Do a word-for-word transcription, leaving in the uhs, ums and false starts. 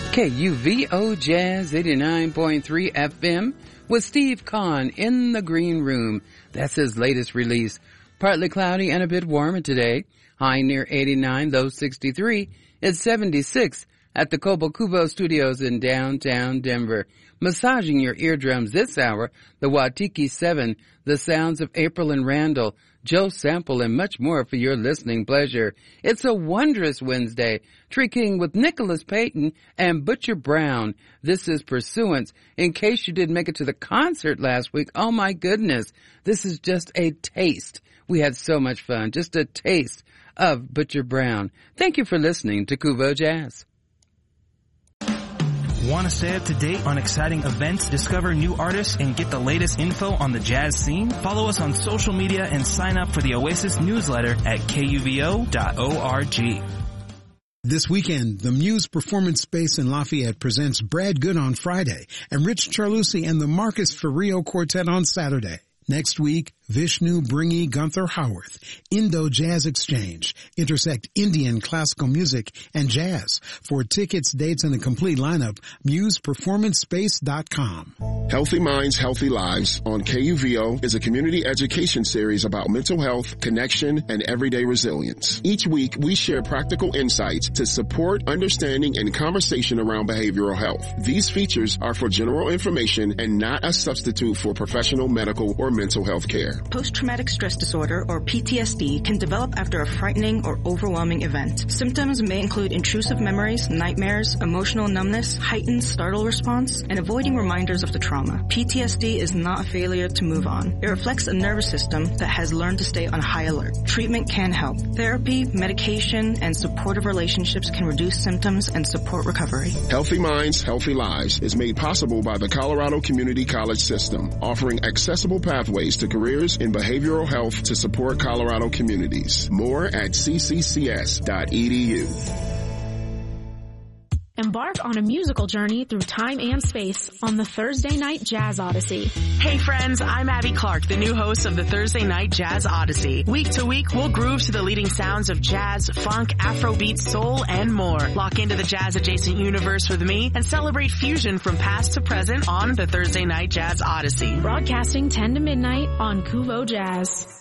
K U V O Jazz eighty-nine point three F M with Steve Kahn in the green room. That's his latest release. Partly cloudy and a bit warmer today. High near eighty-nine, low sixty-three. It's seventy-six at the Cobo Cubo Studios in downtown Denver. Massaging your eardrums this hour, the Watiki seven, the sounds of April and Randall, Joe Sample, and much more for your listening pleasure. It's a wondrous Wednesday. Tree King with Nicholas Payton and Butcher Brown. This is Pursuance. In case you didn't make it to the concert last week, oh my goodness, this is just a taste. We had so much fun. Just a taste of Butcher Brown. Thank you for listening to Cubo Jazz. Want to stay up to date on exciting events, discover new artists, and get the latest info on the jazz scene? Follow us on social media and sign up for the Oasis newsletter at K U V O dot org. This weekend, the Muse Performance Space in Lafayette presents Brad Good on Friday and Rich Charlucci and the Marcus Ferrio Quartet on Saturday. Next week, Vishnu Bringi Gunther Howarth, Indo Jazz Exchange, intersect Indian classical music and jazz. For tickets, dates, and a complete lineup, muse performance space dot com. Healthy Minds, Healthy Lives on K U V O is a community education series about mental health, connection, and everyday resilience. Each week, we share practical insights to support understanding and conversation around behavioral health. These features are for general information and not a substitute for professional medical or mental health care. Post-traumatic stress disorder, or P T S D, can develop after a frightening or overwhelming event. Symptoms may include intrusive memories, nightmares, emotional numbness, heightened startle response, and avoiding reminders of the trauma. P T S D is not a failure to move on. It reflects a nervous system that has learned to stay on high alert. Treatment can help. Therapy, medication, and supportive relationships can reduce symptoms and support recovery. Healthy Minds, Healthy Lives is made possible by the Colorado Community College System, offering accessible pathways to careers in behavioral health to support Colorado communities. More at c c c s dot e d u. Embark on a musical journey through time and space on the Thursday Night Jazz Odyssey. Hey friends, I'm Abby Clark, the new host of the Thursday Night Jazz Odyssey. Week to week, we'll groove to the leading sounds of jazz, funk, Afrobeat, soul, and more. Lock into the jazz-adjacent universe with me and celebrate fusion from past to present on the Thursday Night Jazz Odyssey. Broadcasting ten to midnight on Cuvo Jazz.